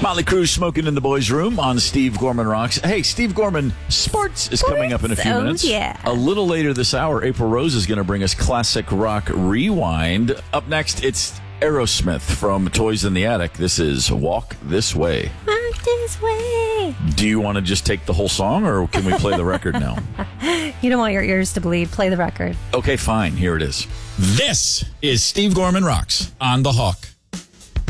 Motley Crue smoking in the boys' room on Steve Gorman Rocks. Hey, Steve Gorman, sports is coming up in a few minutes. Yeah. A little later this hour, April Rose is going to bring us Classic Rock Rewind. Up next, it's Aerosmith from Toys in the Attic. This is Walk This Way. Walk this way. Do you want to just take the whole song, or can we play the record now? You don't want your ears to bleed. Play the record. Okay, fine. Here it is. This is Steve Gorman Rocks on The Hawk.